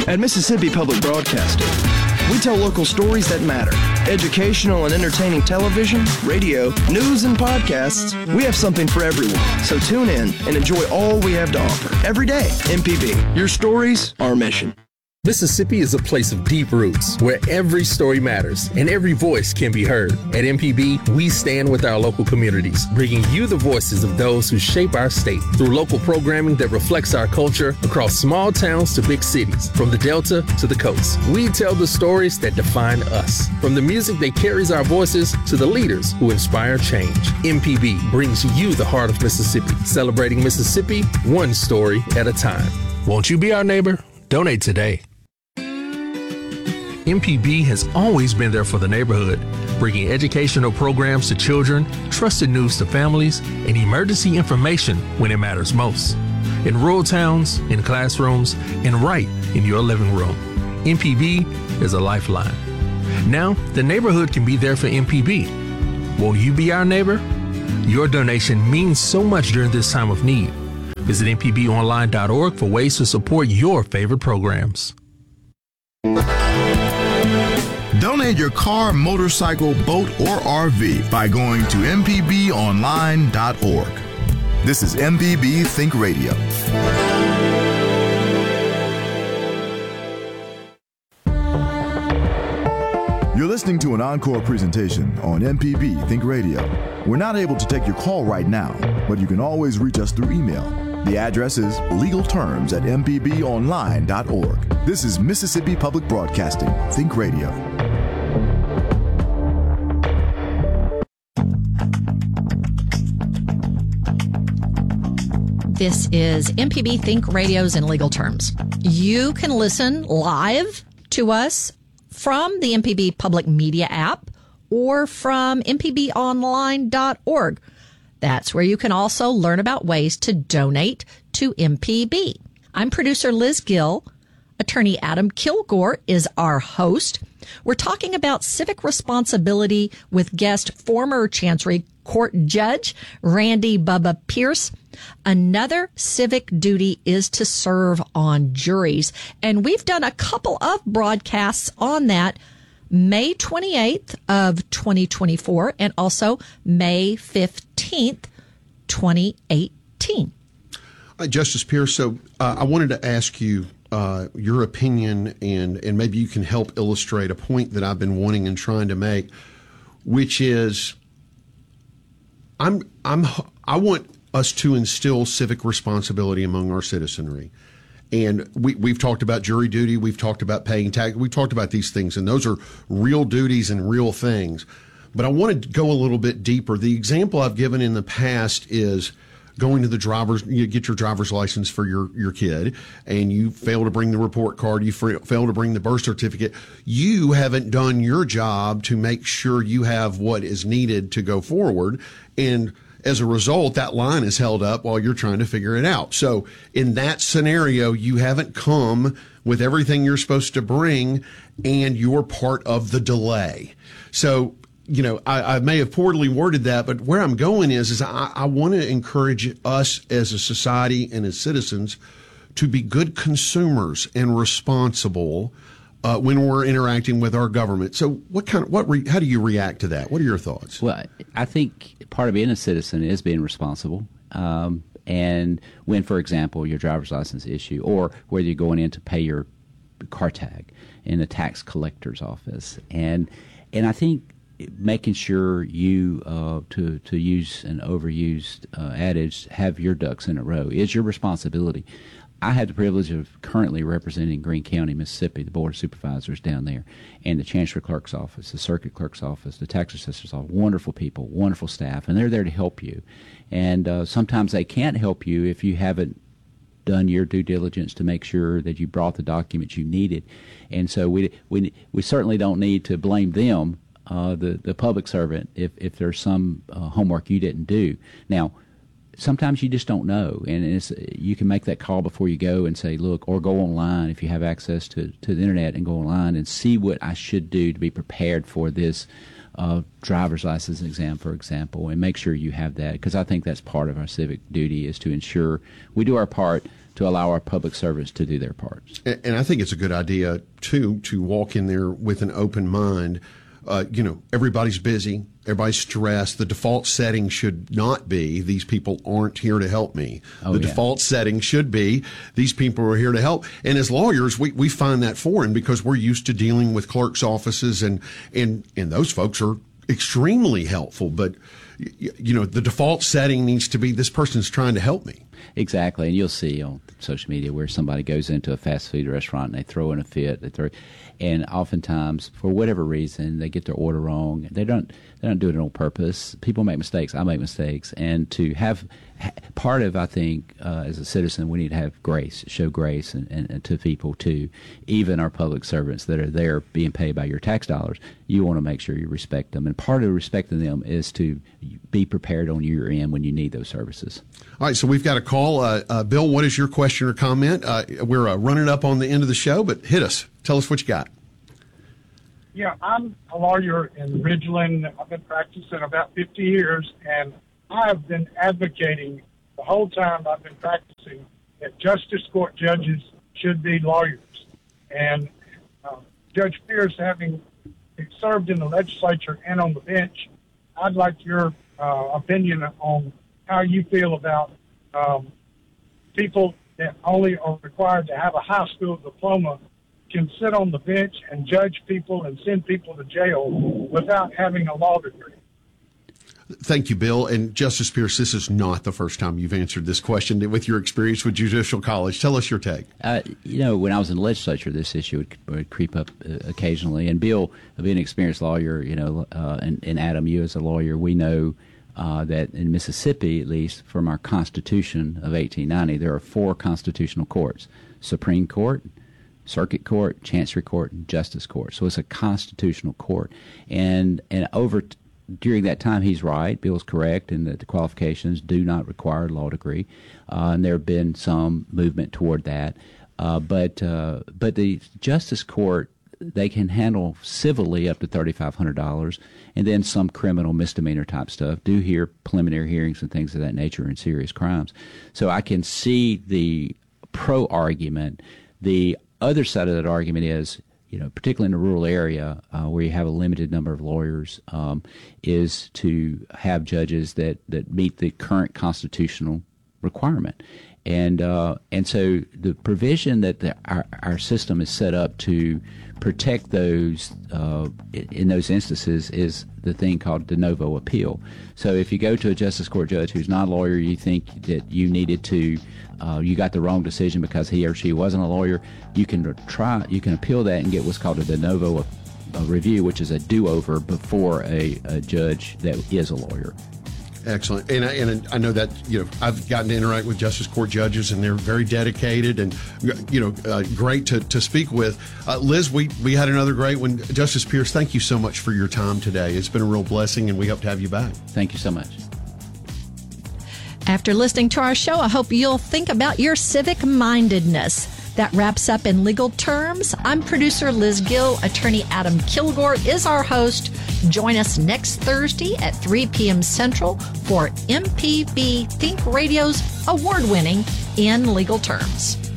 At Mississippi Public Broadcasting, we tell local stories that matter. Educational and entertaining television, radio, news, and podcasts. We have something for everyone. So tune in and enjoy all we have to offer. Every day, MPB. Your stories, our mission. Mississippi is a place of deep roots where every story matters and every voice can be heard. At MPB, we stand with our local communities, bringing you the voices of those who shape our state through local programming that reflects our culture across small towns to big cities, from the Delta to the coast. We tell the stories that define us, from the music that carries our voices to the leaders who inspire change. MPB brings you the heart of Mississippi, celebrating Mississippi one story at a time. Won't you be our neighbor? Donate today. MPB has always been there for the neighborhood, bringing educational programs to children, trusted news to families, and emergency information when it matters most. In rural towns, in classrooms, and right in your living room. MPB is a lifeline. Now, the neighborhood can be there for MPB. Won't you be our neighbor? Your donation means so much during this time of need. Visit mpbonline.org for ways to support your favorite programs. Donate your car, motorcycle, boat, or RV by going to mpbonline.org. This is MPB Think Radio. You're listening to an encore presentation on MPB Think Radio. We're not able to take your call right now, but you can always reach us through email. The address is legalterms@mpbonline.org. This is Mississippi Public Broadcasting, Think Radio. This is MPB Think Radio's in Legal Terms. You can listen live to us from the MPB Public Media app or from mpbonline.org. That's where you can also learn about ways to donate to MPB. I'm producer Liz Gill. Attorney Adam Kilgore is our host. We're talking about civic responsibility with guest former Chancery Court Judge Randy Bubba Pierce. Another civic duty is to serve on juries. And we've done a couple of broadcasts on that, May 28th of 2024 and also May 15th, 2018. Justice Pierce, so I wanted to ask you your opinion, and maybe you can help illustrate a point that I've been wanting and trying to make, which is I want us to instill civic responsibility among our citizenry. And we've talked about jury duty, we've talked about paying tax, we've talked about these things, and those are real duties and real things. But I want to go a little bit deeper. The example I've given in the past is going to you get your driver's license for your kid, and you fail to bring the report card, you fail to bring the birth certificate. You haven't done your job to make sure you have what is needed to go forward. And as a result, that line is held up while you're trying to figure it out. So in that scenario, you haven't come with everything you're supposed to bring, and you're part of the delay. So, I may have poorly worded that, but where I'm going is I want to encourage us as a society and as citizens to be good consumers and responsible when we're interacting with our government. So how do you react to that? What are your thoughts? Well, I think part of being a citizen is being responsible. And when, for example, your driver's license issue, or whether you're going in to pay your car tag in the tax collector's office. And I think making sure you, to use an overused adage, have your ducks in a row is your responsibility. I had the privilege of currently representing Greene County, Mississippi, the Board of Supervisors down there, and the Chancery Clerk's Office, the Circuit Clerk's Office, the Tax Assessor's Office. Wonderful people, wonderful staff, and they're there to help you. And sometimes they can't help you if you haven't done your due diligence to make sure that you brought the documents you needed. And so we certainly don't need to blame them, the public servant, if there's some homework you didn't do. Now, sometimes you just don't know, and you can make that call before you go and say, look, or go online if you have access to the internet, and go online and see what I should do to be prepared for this driver's license exam, for example, and make sure you have that, because I think that's part of our civic duty, is to ensure we do our part to allow our public servants to do their parts. And I think it's a good idea, too, to walk in there with an open mind. Everybody's busy. Everybody's stressed. The default setting should not be, these people aren't here to help me. Default setting should be, these people are here to help. And as lawyers, we find that foreign because we're used to dealing with clerks' offices, and those folks are extremely helpful. But, the default setting needs to be, this person's trying to help me. Exactly. And you'll see on social media where somebody goes into a fast food restaurant and they throw in a fit. And oftentimes, for whatever reason, they get their order wrong. They don't do it on purpose. People make mistakes. I make mistakes. And to have part of, I think, as a citizen, we need to have grace, show grace and to people too, even our public servants that are there being paid by your tax dollars. You want to make sure you respect them. And part of respecting them is to be prepared on your end when you need those services. All right, so we've got a call. Bill, what is your question or comment? We're running up on the end of the show, but hit us. Tell us what you got. Yeah, I'm a lawyer in Ridgeland. I've been practicing about 50 years, and I have been advocating the whole time I've been practicing that justice court judges should be lawyers. And Judge Pierce, having served in the legislature and on the bench, I'd like your opinion on how you feel about people that only are required to have a high school diploma can sit on the bench and judge people and send people to jail without having a law degree. Thank you, Bill. And Justice Pierce, this is not the first time you've answered this question with your experience with Judicial College. Tell us your take. When I was in the legislature, this issue would creep up occasionally. And Bill, being an experienced lawyer, and Adam, you as a lawyer, we know that in Mississippi, at least from our Constitution of 1890, there are 4 constitutional courts: Supreme Court, Circuit Court, Chancery Court, and Justice Court. So it's a constitutional court. And during that time, he's right, Bill's correct, in that the qualifications do not require a law degree. And there have been some movement toward that. But the Justice Court, they can handle civilly up to $3,500, and then some criminal misdemeanor type stuff. Do hear preliminary hearings and things of that nature in serious crimes. So I can see the pro argument. The other side of that argument is, particularly in a rural area where you have a limited number of lawyers, is to have judges that meet the current constitutional requirement. And so the provision that our system is set up to protect those in those instances is the thing called de novo appeal. So if you go to a justice court judge who's not a lawyer, you think that you needed to, you got the wrong decision because he or she wasn't a lawyer, you can appeal that and get what's called a de novo review, which is a do-over before a judge that is a lawyer. Excellent. And I know that, I've gotten to interact with justice court judges, and they're very dedicated and, great to speak with. Liz, we had another great one. Justice Pierce, thank you so much for your time today. It's been a real blessing, and we hope to have you back. Thank you so much. After listening to our show, I hope you'll think about your civic mindedness. That wraps up in legal terms. I'm producer Liz Gill. Attorney Adam Kilgore is our host. Join us next Thursday at 3 p.m. Central for MPB Think Radio's award-winning In Legal Terms.